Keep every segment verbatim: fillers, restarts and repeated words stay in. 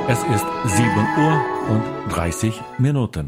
Es ist sieben Uhr und dreißig Minuten.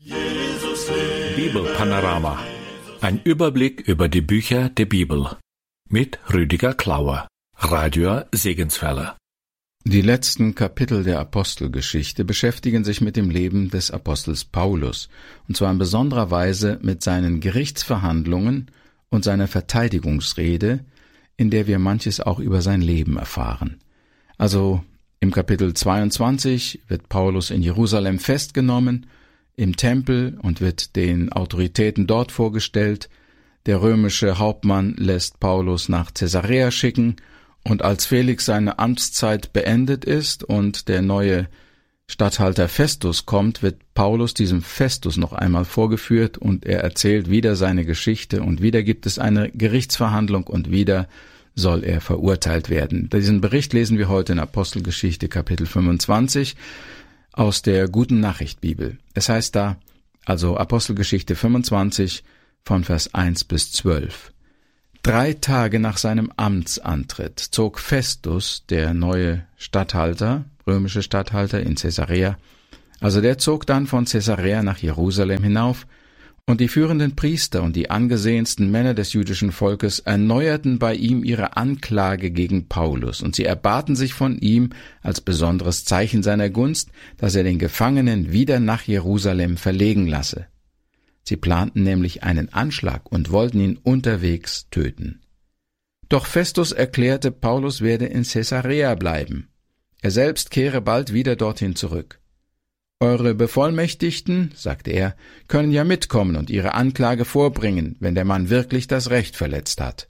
Bibelpanorama. Ein Überblick über die Bücher der Bibel. Mit Rüdiger Klauer, Radio Segenswelle. Die letzten Kapitel der Apostelgeschichte beschäftigen sich mit dem Leben des Apostels Paulus, und zwar in besonderer Weise mit seinen Gerichtsverhandlungen und seiner Verteidigungsrede, in der wir manches auch über sein Leben erfahren. Also im Kapitel zweiundzwanzig wird Paulus in Jerusalem festgenommen, im Tempel, und wird den Autoritäten dort vorgestellt. Der römische Hauptmann lässt Paulus nach Caesarea schicken, und als Felix seine Amtszeit beendet ist und der neue Statthalter Festus kommt, wird Paulus diesem Festus noch einmal vorgeführt, und er erzählt wieder seine Geschichte, und wieder gibt es eine Gerichtsverhandlung, und wieder soll er verurteilt werden. Diesen Bericht lesen wir heute in Apostelgeschichte Kapitel fünfundzwanzig aus der Guten Nachricht Bibel. Es heißt da, also Apostelgeschichte fünfundzwanzig von Vers eins bis zwölf. Drei Tage nach seinem Amtsantritt zog Festus, der neue Statthalter, römische Statthalter in Caesarea, also der zog dann von Caesarea nach Jerusalem hinauf, und die führenden Priester und die angesehensten Männer des jüdischen Volkes erneuerten bei ihm ihre Anklage gegen Paulus, und sie erbaten sich von ihm als besonderes Zeichen seiner Gunst, dass er den Gefangenen wieder nach Jerusalem verlegen lasse. Sie planten nämlich einen Anschlag und wollten ihn unterwegs töten. Doch Festus erklärte, Paulus werde in Caesarea bleiben. Er selbst kehre bald wieder dorthin zurück. »Eure Bevollmächtigten«, sagte er, »können ja mitkommen und ihre Anklage vorbringen, wenn der Mann wirklich das Recht verletzt hat.«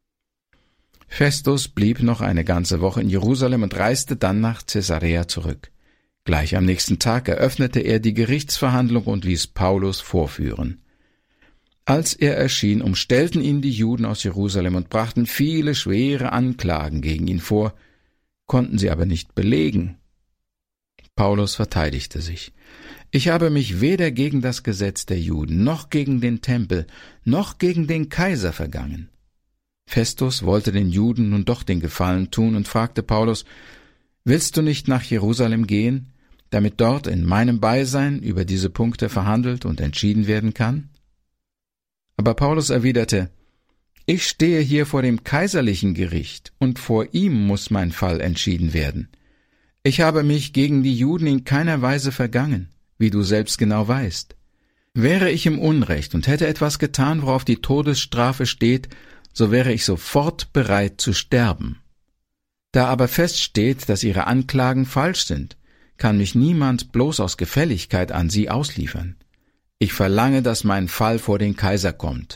Festus blieb noch eine ganze Woche in Jerusalem und reiste dann nach Caesarea zurück. Gleich am nächsten Tag eröffnete er die Gerichtsverhandlung und ließ Paulus vorführen. Als er erschien, umstellten ihn die Juden aus Jerusalem und brachten viele schwere Anklagen gegen ihn vor, konnten sie aber nicht belegen. Paulus verteidigte sich. »Ich habe mich weder gegen das Gesetz der Juden, noch gegen den Tempel, noch gegen den Kaiser vergangen.« Festus wollte den Juden nun doch den Gefallen tun und fragte Paulus, »Willst du nicht nach Jerusalem gehen, damit dort in meinem Beisein über diese Punkte verhandelt und entschieden werden kann?« Aber Paulus erwiderte, »Ich stehe hier vor dem kaiserlichen Gericht, und vor ihm muss mein Fall entschieden werden. Ich habe mich gegen die Juden in keiner Weise vergangen, wie du selbst genau weißt. Wäre ich im Unrecht und hätte etwas getan, worauf die Todesstrafe steht, so wäre ich sofort bereit zu sterben. Da aber feststeht, dass ihre Anklagen falsch sind, kann mich niemand bloß aus Gefälligkeit an sie ausliefern. Ich verlange, dass mein Fall vor den Kaiser kommt.«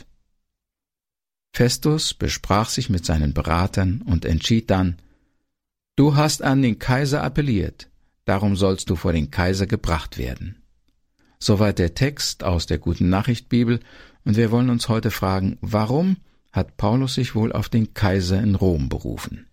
Festus besprach sich mit seinen Beratern und entschied dann, »Du hast an den Kaiser appelliert, darum sollst du vor den Kaiser gebracht werden.« Soweit der Text aus der Guten Nachricht Bibel, und wir wollen uns heute fragen, warum hat Paulus sich wohl auf den Kaiser in Rom berufen?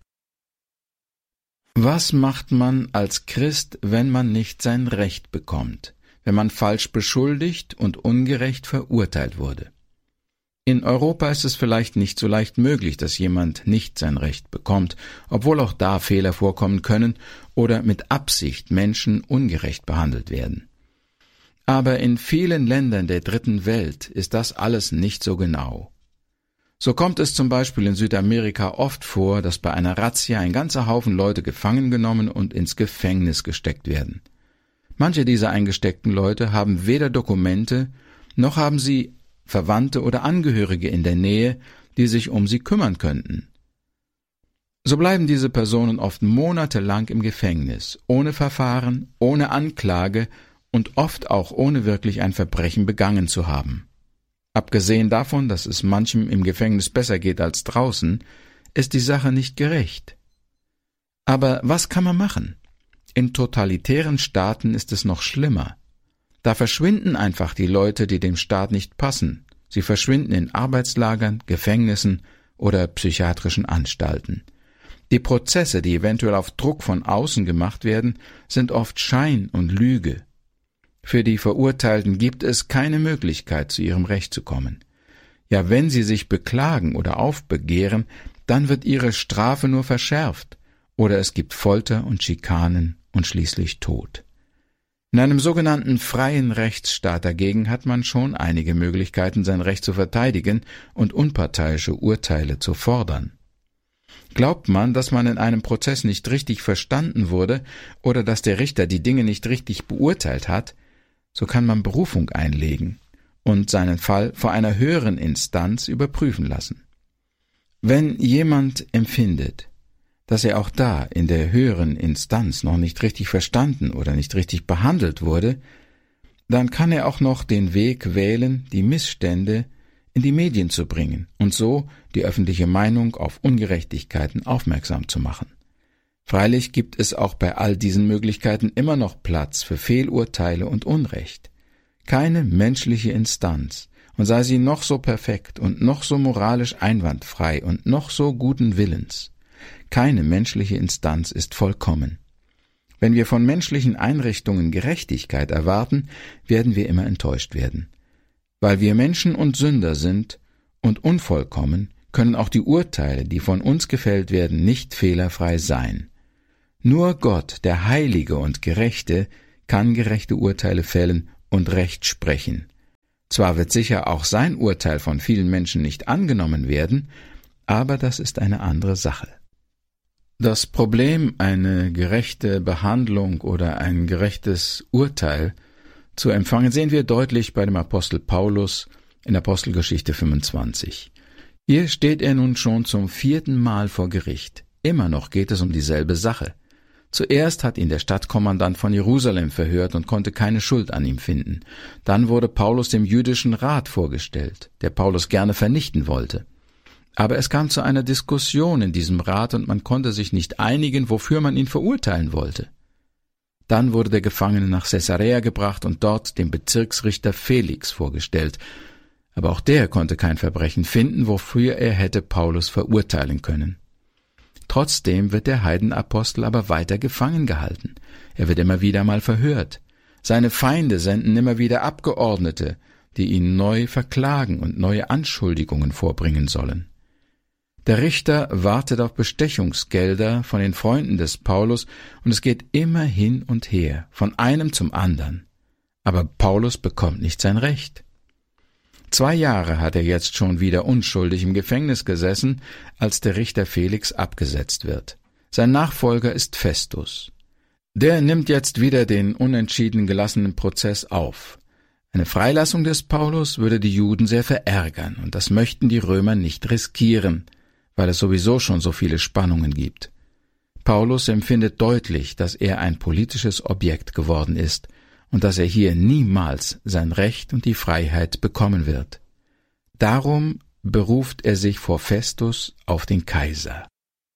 Was macht man als Christ, wenn man nicht sein Recht bekommt, wenn man falsch beschuldigt und ungerecht verurteilt wurde? In Europa ist es vielleicht nicht so leicht möglich, dass jemand nicht sein Recht bekommt, obwohl auch da Fehler vorkommen können oder mit Absicht Menschen ungerecht behandelt werden. Aber in vielen Ländern der dritten Welt ist das alles nicht so genau. So kommt es zum Beispiel in Südamerika oft vor, dass bei einer Razzia ein ganzer Haufen Leute gefangen genommen und ins Gefängnis gesteckt werden. Manche dieser eingesteckten Leute haben weder Dokumente, noch haben sie Verwandte oder Angehörige in der Nähe, die sich um sie kümmern könnten. So bleiben diese Personen oft monatelang im Gefängnis, ohne Verfahren, ohne Anklage und oft auch ohne wirklich ein Verbrechen begangen zu haben. Abgesehen davon, dass es manchem im Gefängnis besser geht als draußen, ist die Sache nicht gerecht. Aber was kann man machen? In totalitären Staaten ist es noch schlimmer. Da verschwinden einfach die Leute, die dem Staat nicht passen. Sie verschwinden in Arbeitslagern, Gefängnissen oder psychiatrischen Anstalten. Die Prozesse, die eventuell auf Druck von außen gemacht werden, sind oft Schein und Lüge. Für die Verurteilten gibt es keine Möglichkeit, zu ihrem Recht zu kommen. Ja, wenn sie sich beklagen oder aufbegehren, dann wird ihre Strafe nur verschärft, oder es gibt Folter und Schikanen und schließlich Tod. In einem sogenannten freien Rechtsstaat dagegen hat man schon einige Möglichkeiten, sein Recht zu verteidigen und unparteiische Urteile zu fordern. Glaubt man, dass man in einem Prozess nicht richtig verstanden wurde oder dass der Richter die Dinge nicht richtig beurteilt hat, so kann man Berufung einlegen und seinen Fall vor einer höheren Instanz überprüfen lassen. Wenn jemand empfindet, dass er auch da in der höheren Instanz noch nicht richtig verstanden oder nicht richtig behandelt wurde, dann kann er auch noch den Weg wählen, die Missstände in die Medien zu bringen und so die öffentliche Meinung auf Ungerechtigkeiten aufmerksam zu machen. Freilich gibt es auch bei all diesen Möglichkeiten immer noch Platz für Fehlurteile und Unrecht. Keine menschliche Instanz, und sei sie noch so perfekt und noch so moralisch einwandfrei und noch so guten Willens, keine menschliche Instanz ist vollkommen. Wenn wir von menschlichen Einrichtungen Gerechtigkeit erwarten, werden wir immer enttäuscht werden. Weil wir Menschen und Sünder sind und unvollkommen, können auch die Urteile, die von uns gefällt werden, nicht fehlerfrei sein. Nur Gott, der Heilige und Gerechte, kann gerechte Urteile fällen und Recht sprechen. Zwar wird sicher auch sein Urteil von vielen Menschen nicht angenommen werden, aber das ist eine andere Sache. Das Problem, eine gerechte Behandlung oder ein gerechtes Urteil zu empfangen, sehen wir deutlich bei dem Apostel Paulus in Apostelgeschichte fünfundzwanzig. Hier steht er nun schon zum vierten Mal vor Gericht. Immer noch geht es um dieselbe Sache. Zuerst hat ihn der Stadtkommandant von Jerusalem verhört und konnte keine Schuld an ihm finden. Dann wurde Paulus dem jüdischen Rat vorgestellt, der Paulus gerne vernichten wollte. Aber es kam zu einer Diskussion in diesem Rat und man konnte sich nicht einigen, wofür man ihn verurteilen wollte. Dann wurde der Gefangene nach Caesarea gebracht und dort dem Bezirksrichter Felix vorgestellt. Aber auch der konnte kein Verbrechen finden, wofür er hätte Paulus verurteilen können. Trotzdem wird der Heidenapostel aber weiter gefangen gehalten. Er wird immer wieder mal verhört. Seine Feinde senden immer wieder Abgeordnete, die ihn neu verklagen und neue Anschuldigungen vorbringen sollen. Der Richter wartet auf Bestechungsgelder von den Freunden des Paulus und es geht immer hin und her, von einem zum anderen. Aber Paulus bekommt nicht sein Recht. Zwei Jahre hat er jetzt schon wieder unschuldig im Gefängnis gesessen, als der Richter Felix abgesetzt wird. Sein Nachfolger ist Festus. Der nimmt jetzt wieder den unentschieden gelassenen Prozess auf. Eine Freilassung des Paulus würde die Juden sehr verärgern, und das möchten die Römer nicht riskieren, weil es sowieso schon so viele Spannungen gibt. Paulus empfindet deutlich, dass er ein politisches Objekt geworden ist und dass er hier niemals sein Recht und die Freiheit bekommen wird. Darum beruft er sich vor Festus auf den Kaiser.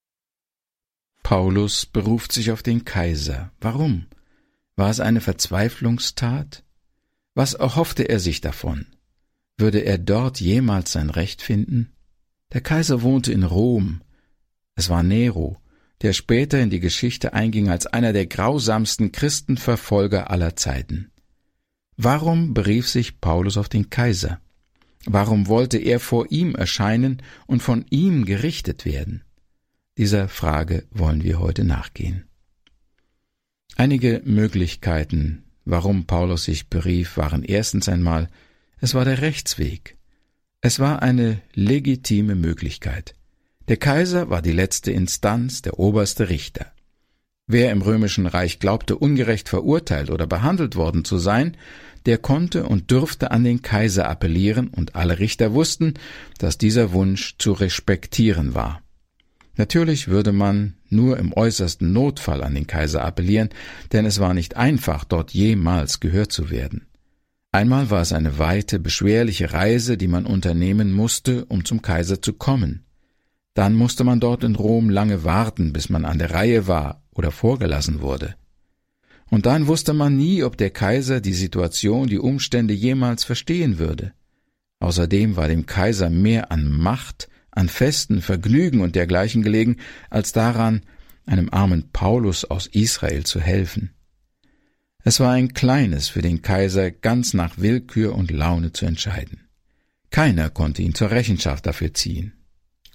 Paulus beruft sich auf den Kaiser. Warum? War es eine Verzweiflungstat? Was erhoffte er sich davon? Würde er dort jemals sein Recht finden? Der Kaiser wohnte in Rom. Es war Nero, der später in die Geschichte einging als einer der grausamsten Christenverfolger aller Zeiten. Warum berief sich Paulus auf den Kaiser? Warum wollte er vor ihm erscheinen und von ihm gerichtet werden? Dieser Frage wollen wir heute nachgehen. Einige Möglichkeiten, warum Paulus sich berief, waren erstens einmal, es war der Rechtsweg. Es war eine legitime Möglichkeit. Der Kaiser war die letzte Instanz, der oberste Richter. Wer im Römischen Reich glaubte, ungerecht verurteilt oder behandelt worden zu sein, der konnte und durfte an den Kaiser appellieren, und alle Richter wussten, dass dieser Wunsch zu respektieren war. Natürlich würde man nur im äußersten Notfall an den Kaiser appellieren, denn es war nicht einfach, dort jemals gehört zu werden. Einmal war es eine weite, beschwerliche Reise, die man unternehmen musste, um zum Kaiser zu kommen. Dann musste man dort in Rom lange warten, bis man an der Reihe war oder vorgelassen wurde. Und dann wusste man nie, ob der Kaiser die Situation, die Umstände jemals verstehen würde. Außerdem war dem Kaiser mehr an Macht, an Festen, Vergnügen und dergleichen gelegen, als daran, einem armen Paulus aus Israel zu helfen. Es war ein kleines für den Kaiser, ganz nach Willkür und Laune zu entscheiden. Keiner konnte ihn zur Rechenschaft dafür ziehen.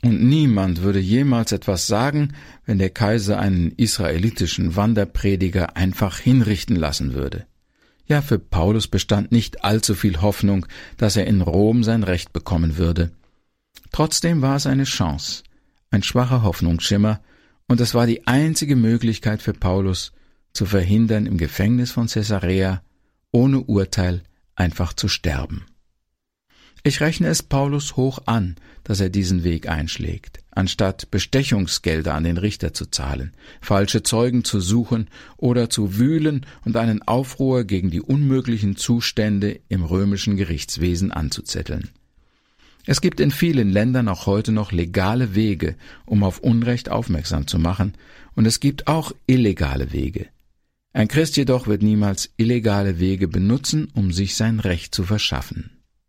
Und niemand würde jemals etwas sagen, wenn der Kaiser einen israelitischen Wanderprediger einfach hinrichten lassen würde. Ja, für Paulus bestand nicht allzu viel Hoffnung, dass er in Rom sein Recht bekommen würde. Trotzdem war es eine Chance, ein schwacher Hoffnungsschimmer, und es war die einzige Möglichkeit für Paulus, zu verhindern, im Gefängnis von Caesarea ohne Urteil einfach zu sterben. Ich rechne es Paulus hoch an, dass er diesen Weg einschlägt, anstatt Bestechungsgelder an den Richter zu zahlen, falsche Zeugen zu suchen oder zu wühlen und einen Aufruhr gegen die unmöglichen Zustände im römischen Gerichtswesen anzuzetteln. Es gibt in vielen Ländern auch heute noch legale Wege, um auf Unrecht aufmerksam zu machen, und es gibt auch illegale Wege. Ein Christ jedoch wird niemals illegale Wege benutzen, um sich sein Recht zu verschaffen.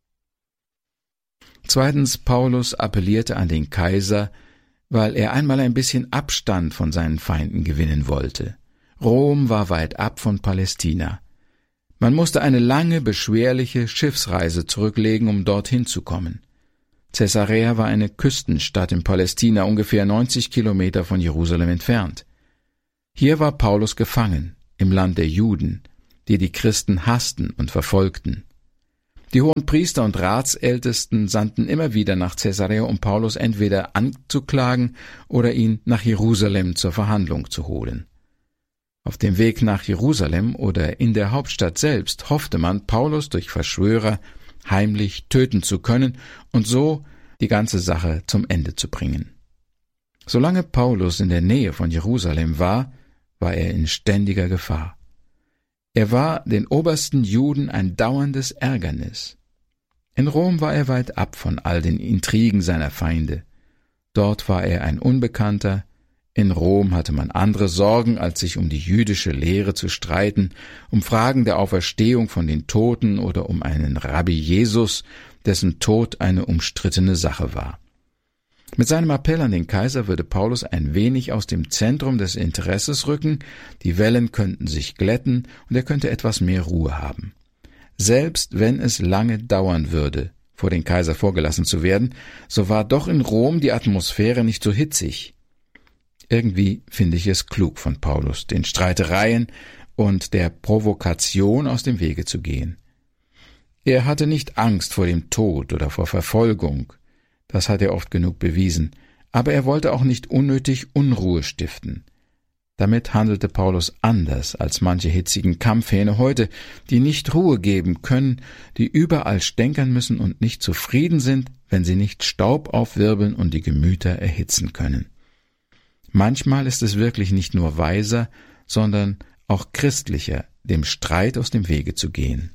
Zweitens, Paulus appellierte an den Kaiser, weil er einmal ein bisschen Abstand von seinen Feinden gewinnen wollte. Rom war weit ab von Palästina. Man musste eine lange, beschwerliche Schiffsreise zurücklegen, um dorthin zu kommen. Caesarea war eine Küstenstadt in Palästina, ungefähr neunzig Kilometer von Jerusalem entfernt. Hier war Paulus gefangen, im Land der Juden, die die Christen hassten und verfolgten. Die hohen Priester und Ratsältesten sandten immer wieder nach Caesarea, um Paulus entweder anzuklagen oder ihn nach Jerusalem zur Verhandlung zu holen. Auf dem Weg nach Jerusalem oder in der Hauptstadt selbst hoffte man, Paulus durch Verschwörer heimlich töten zu können und so die ganze Sache zum Ende zu bringen. Solange Paulus in der Nähe von Jerusalem war, war er in ständiger Gefahr. Er war den obersten Juden ein dauerndes Ärgernis. In Rom war er weit ab von all den Intrigen seiner Feinde. Dort war er ein Unbekannter. In Rom hatte man andere Sorgen, als sich um die jüdische Lehre zu streiten, um Fragen der Auferstehung von den Toten oder um einen Rabbi Jesus, dessen Tod eine umstrittene Sache war. Mit seinem Appell an den Kaiser würde Paulus ein wenig aus dem Zentrum des Interesses rücken, die Wellen könnten sich glätten und er könnte etwas mehr Ruhe haben. Selbst wenn es lange dauern würde, vor den Kaiser vorgelassen zu werden, so war doch in Rom die Atmosphäre nicht so hitzig. Irgendwie finde ich es klug von Paulus, den Streitereien und der Provokation aus dem Wege zu gehen. Er hatte nicht Angst vor dem Tod oder vor Verfolgung, das hat er oft genug bewiesen, aber er wollte auch nicht unnötig Unruhe stiften. Damit handelte Paulus anders als manche hitzigen Kampfhähne heute, die nicht Ruhe geben können, die überall stänkern müssen und nicht zufrieden sind, wenn sie nicht Staub aufwirbeln und die Gemüter erhitzen können. Manchmal ist es wirklich nicht nur weiser, sondern auch christlicher, dem Streit aus dem Wege zu gehen.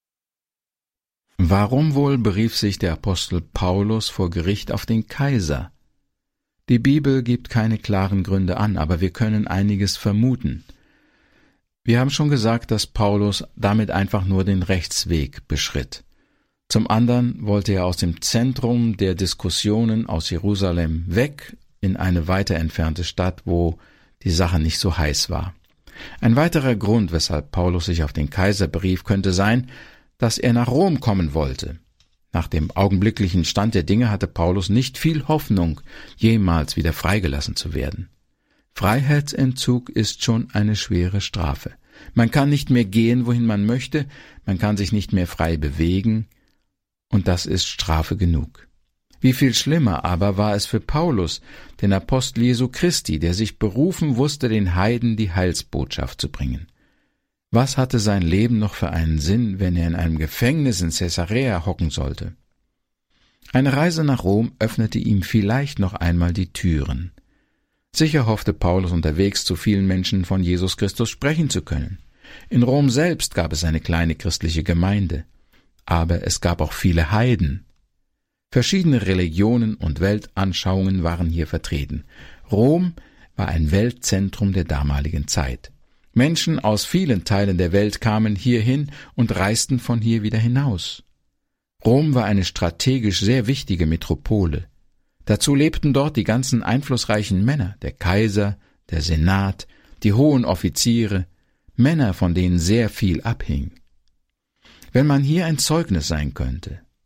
Warum wohl berief sich der Apostel Paulus vor Gericht auf den Kaiser? Die Bibel gibt keine klaren Gründe an, aber wir können einiges vermuten. Wir haben schon gesagt, dass Paulus damit einfach nur den Rechtsweg beschritt. Zum anderen wollte er aus dem Zentrum der Diskussionen aus Jerusalem weg in eine weiter entfernte Stadt, wo die Sache nicht so heiß war. Ein weiterer Grund, weshalb Paulus sich auf den Kaiser berief, könnte sein, dass er nach Rom kommen wollte. Nach dem augenblicklichen Stand der Dinge hatte Paulus nicht viel Hoffnung, jemals wieder freigelassen zu werden. Freiheitsentzug ist schon eine schwere Strafe. Man kann nicht mehr gehen, wohin man möchte, man kann sich nicht mehr frei bewegen, und das ist Strafe genug. Wie viel schlimmer aber war es für Paulus, den Apostel Jesu Christi, der sich berufen wusste, den Heiden die Heilsbotschaft zu bringen. Was hatte sein Leben noch für einen Sinn, wenn er in einem Gefängnis in Caesarea hocken sollte? Eine Reise nach Rom öffnete ihm vielleicht noch einmal die Türen. Sicher hoffte Paulus unterwegs zu vielen Menschen von Jesus Christus sprechen zu können. In Rom selbst gab es eine kleine christliche Gemeinde, aber es gab auch viele Heiden. Verschiedene Religionen und Weltanschauungen waren hier vertreten. Rom war ein Weltzentrum der damaligen Zeit. Menschen aus vielen Teilen der Welt kamen hierhin und reisten von hier wieder hinaus. Rom war eine strategisch sehr wichtige Metropole. Dazu lebten dort die ganzen einflussreichen Männer, der Kaiser, der Senat, die hohen Offiziere, Männer, von denen sehr viel abhing. Wenn man hier ein Zeugnis sein könnte,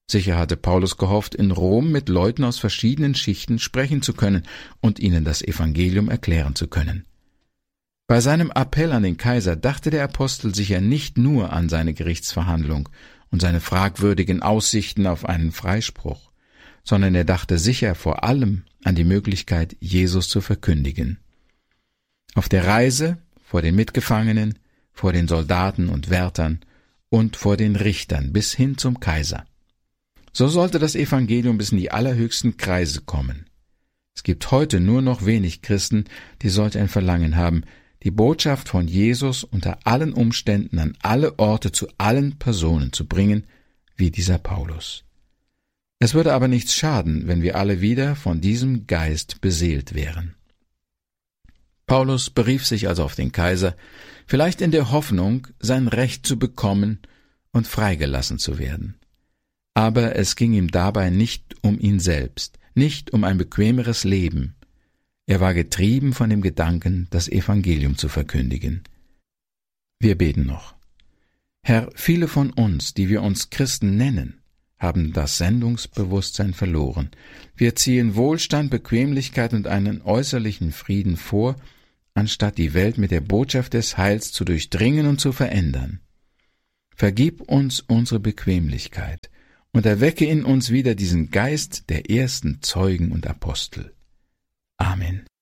Sicher hatte Paulus gehofft, in Rom mit Leuten aus verschiedenen Schichten sprechen zu können und ihnen das Evangelium erklären zu können. Bei seinem Appell an den Kaiser dachte der Apostel sicher nicht nur an seine Gerichtsverhandlung und seine fragwürdigen Aussichten auf einen Freispruch, sondern er dachte sicher vor allem an die Möglichkeit, Jesus zu verkündigen. Auf der Reise, vor den Mitgefangenen, vor den Soldaten und Wärtern und vor den Richtern bis hin zum Kaiser. So sollte das Evangelium bis in die allerhöchsten Kreise kommen. Es gibt heute nur noch wenig Christen, die solch ein Verlangen haben, die Botschaft von Jesus unter allen Umständen an alle Orte zu allen Personen zu bringen, wie dieser Paulus. Es würde aber nichts schaden, wenn wir alle wieder von diesem Geist beseelt wären. Paulus berief sich also auf den Kaiser, vielleicht in der Hoffnung, sein Recht zu bekommen und freigelassen zu werden. Aber es ging ihm dabei nicht um ihn selbst, nicht um ein bequemeres Leben. Er war getrieben von dem Gedanken, das Evangelium zu verkündigen. Wir beten noch. Herr, viele von uns, die wir uns Christen nennen, haben das Sendungsbewusstsein verloren. Wir ziehen Wohlstand, Bequemlichkeit und einen äußerlichen Frieden vor, anstatt die Welt mit der Botschaft des Heils zu durchdringen und zu verändern. Vergib uns unsere Bequemlichkeit und erwecke in uns wieder diesen Geist der ersten Zeugen und Apostel. Amen.